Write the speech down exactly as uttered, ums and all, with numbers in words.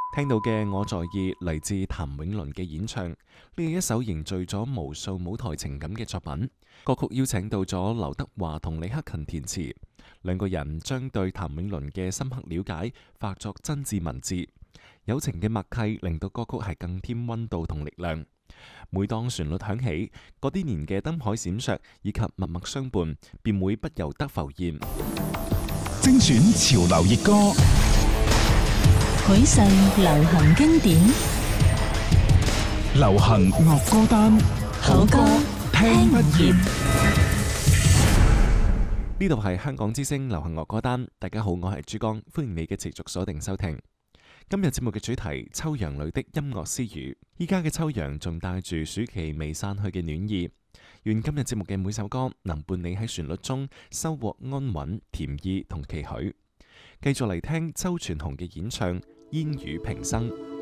聽到嘅《我在意》嚟自譚詠麟嘅演唱，呢係一首凝聚咗無數舞台情感嘅作品。歌曲邀請到咗劉德華同李克勤填詞，兩個人將對譚詠麟嘅深刻了解化作真摯文字，友情嘅默契令到歌曲係更添溫度同力量。每當旋律響起，嗰啲年嘅燈海閃爍以及默默相伴，便會不由得浮現。 精選潮流熱歌， 許世流行經典， 流行樂歌單， 好歌聽不厭。 呢度係香港之聲流行樂歌單，大家好，我係珠江，歡迎你嘅持續鎖定收聽。今日節目嘅主題秋陽裏的音樂私語，依家嘅秋陽仲帶住暑期未散去嘅暖意，願今日節目嘅每首歌能伴你喺旋律中收穫安穩、甜意同期許。繼續嚟聽周傳雄嘅演唱《煙雨平生》。